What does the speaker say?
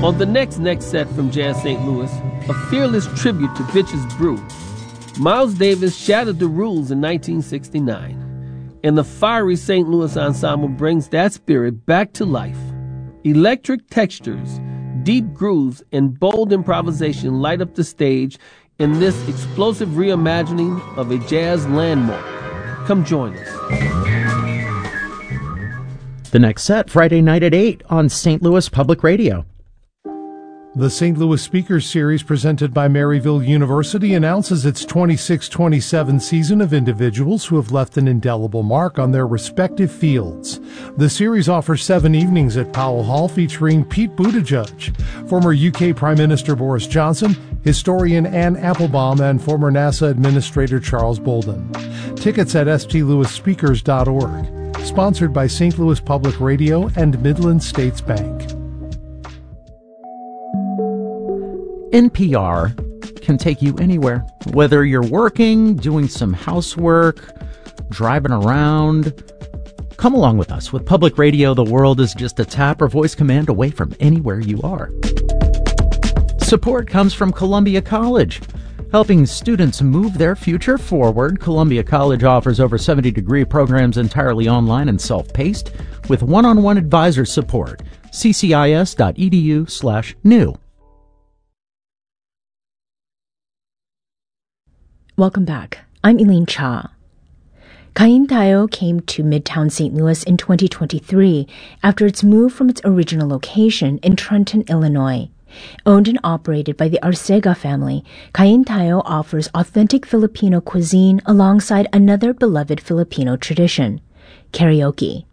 On the next set from Jazz St. Louis, a fearless tribute to Bitches Brew. Miles Davis shattered the rules in 1969, and the fiery St. Louis ensemble brings that spirit back to life. Electric textures, deep grooves, and bold improvisation light up the stage in this explosive reimagining of a jazz landmark. Come join us. The next set, Friday night at 8 on St. Louis Public Radio. The St. Louis Speakers Series presented by Maryville University announces its 26-27 season of individuals who have left an indelible mark on their respective fields. The series offers 7 evenings at Powell Hall featuring Pete Buttigieg, former UK Prime Minister Boris Johnson, historian Anne Applebaum, and former NASA Administrator Charles Bolden. Tickets at stlouisspeakers.org. Sponsored by St. Louis Public Radio and Midland States Bank. NPR can take you anywhere, whether you're working, doing some housework, driving around. Come along with us. With public radio, the world is just a tap or voice command away from anywhere you are. Support comes from Columbia College. Helping students move their future forward, Columbia College offers over 70 degree programs entirely online and self-paced with one-on-one advisor support. ccis.edu/new. Welcome back. I'm Eileen Cha. Caín Tayo came to Midtown St. Louis in 2023 after its move from its original location in Trenton, Illinois. Owned and operated by the Arcega family, Caín Tayo offers authentic Filipino cuisine alongside another beloved Filipino tradition, karaoke.